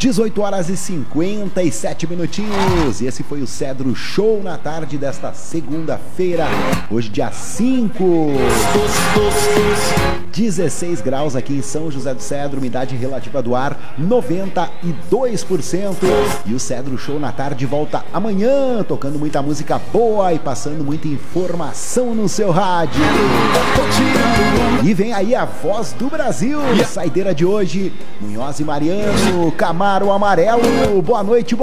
18 horas e 57 minutinhos. E esse foi o Cedro Show na tarde desta segunda-feira. Hoje, dia 5. 16 graus aqui em São José do Cedro. Umidade relativa do ar 92%. E o Cedro Show na tarde volta amanhã, tocando muita música boa e passando muita informação no seu rádio. E vem aí a voz do Brasil. Saideira de hoje, Munhoz e Mariano, Camaro Amarelo. Boa noite,